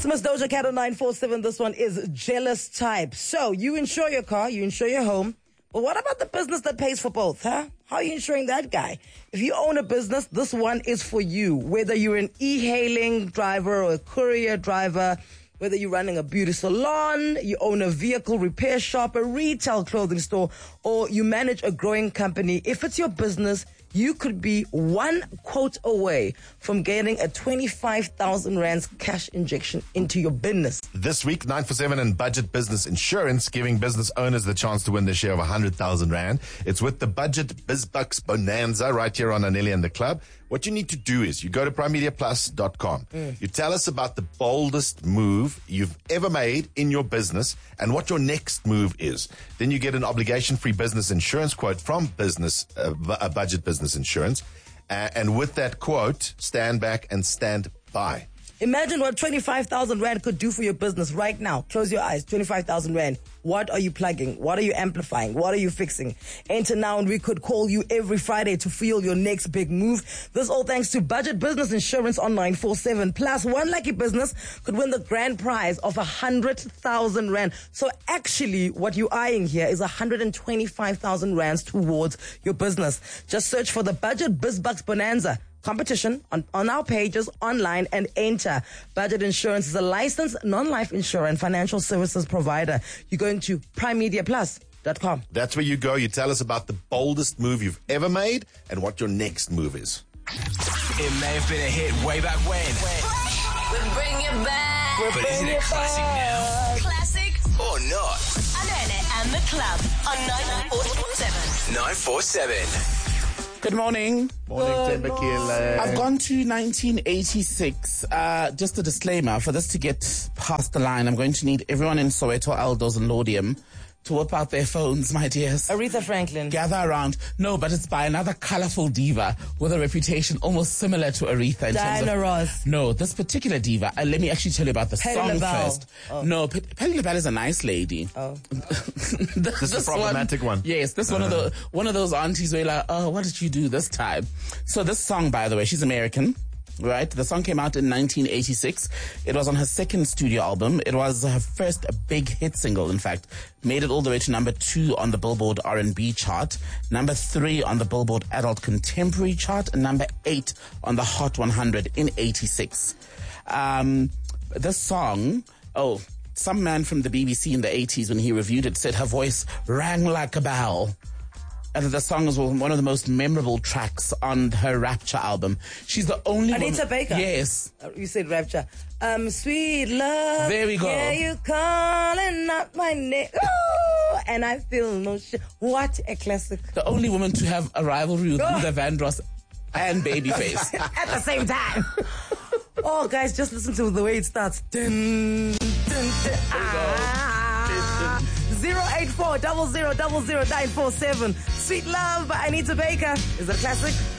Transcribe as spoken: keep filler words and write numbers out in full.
Miss Doja Cat on nine four seven. This one is Jealous Type. So, you insure your car, you insure your home. But what about the business that pays for both, huh? How are you insuring that guy? If you own a business, this one is for you. Whether you're an e-hailing driver or a courier driver, whether you're running a beauty salon, you own a vehicle repair shop, a retail clothing store, or you manage a growing company, if it's your business, you could be one quote away from getting a twenty-five thousand rands cash injection into your business. This week, nine four seven and Budget Business Insurance giving business owners the chance to win their share of one hundred thousand rand. It's with the Budget BizBucks Bonanza right here on Anelli and the Club. What you need to do is you go to prime media plus dot com. Mm. You tell us about the boldest move you've ever made in your business and what your next move is. Then you get an obligation-free business insurance quote from business, uh, a Budget Business Insurance. Uh, and with that quote, stand back and stand by. Imagine what twenty-five thousand rand could do for your business right now. Close your eyes. twenty-five thousand rand. What are you plugging? What are you amplifying? What are you fixing? Enter now and we could call you every Friday to feel your next big move. This all thanks to Budget Business Insurance on nine four seven. Plus, one lucky business could win the grand prize of one hundred thousand rand. So actually, what you're eyeing here is one hundred twenty-five thousand rands towards your business. Just search for the Budget BizBucks Bonanza competition on, on our pages online and enter. Budget Insurance is a licensed non-life insurer and financial services provider. You're going to prime media plus dot com. That's where you go. You tell us about the boldest move you've ever made and what your next move is. It may have been a hit way back when. We bring it back. But isn't it classic now? Classic Or not? Anele and the Club on nine four seven. nine four seven. Good morning. Morning, Tembakile. I've gone to nineteen eighty-six. Uh, just a disclaimer, for this to get past the line, I'm going to need everyone in Soweto, Aldos and Laudium to whip out their phones, my dears. Aretha Franklin. Gather around. No, but it's by another colorful diva with a reputation almost similar to Aretha. In Diana terms of, Ross. No, this particular diva, uh, let me actually tell you about the Patti song LaBelle. first. Oh. No, P- Patti LaBelle is a nice lady. Oh. this, This is a problematic one. Yes, this one of the one of those aunties where you're like, oh, what did you do this time? So this song, by the way, she's American. Right, the song came out in nineteen eighty-six. It was on her second studio album. It was her first big hit single, in fact. Made it all the way to number two on the Billboard R and B chart, number three on the Billboard Adult Contemporary chart, and number eight on the Hot one hundred in eighty-six. Um, this song, oh, some man from the B B C in the eighties, when he reviewed it, said her voice rang like a bell. And the song is one of the most memorable tracks on her Rapture album. She's the only Anita woman... Baker. Yes. Uh, You said Rapture. Um, sweet love. There we go. Yeah, you calling out my name. Ooh, and I feel no shit. What a classic. The only woman to have a rivalry with Oh. Luther Vandross and Babyface. At the same time. Oh, guys, just listen to the way it starts. Dun, dun, dun, ah. zero eight four double zero double zero nine four seven. Sweet Love by Anita Baker. Is it a classic?